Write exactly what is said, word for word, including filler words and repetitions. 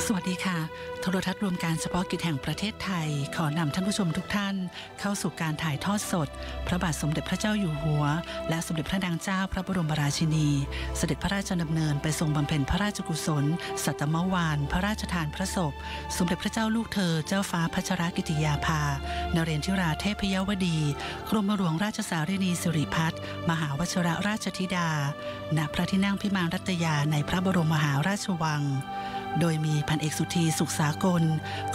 สวัสดีค่ะโทรทัศน์รวมการเฉพาะกิจแห่งประเทศไทยขอนำท่านผู้ชมทุกท่านเข้าสู่การถ่ายทอดสดพระบาทสมเด็จพระเจ้าอยู่หัวและสมเด็จพระนางเจ้าพระบรมราชินีเสด็จพระราชดำเนินไปทรงบำเพ็ญพระราชกุศลสัตมวาลพระราชทานพระศพสมเด็จพระเจ้าลูกเธอเจ้าฟ้าพัชรกิติยาภานเรนทิราเทพยวดีกรมหลวงราชสารินีสิริพัฒน์มหาวชิรราชธิดาณพระที่นั่งพิมานรัตยาในพระบรมมหาราชวังโดยมีพันเอกสุธีสุขสากล